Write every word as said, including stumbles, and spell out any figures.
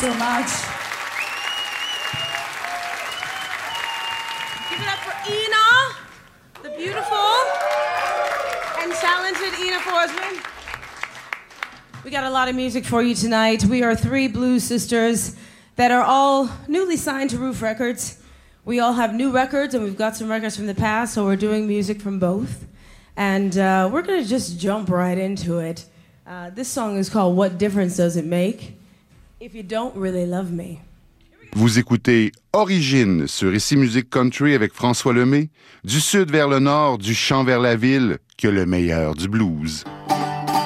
so much. Give it up for Ina, the beautiful and talented Ina Forsman. We got a lot of music for you tonight. We are three blues sisters that are all newly signed to Roof Records. We all have new records, and we've got some records from the past, so we're doing music from both. And uh, we're going to just jump right into it. Uh, this song is called What Difference Does It Make If You Don't Really Love Me? Vous écoutez Origine sur Ici Musique Country avec François Lemay. Du sud vers le nord, du champ vers la ville, que le meilleur du blues.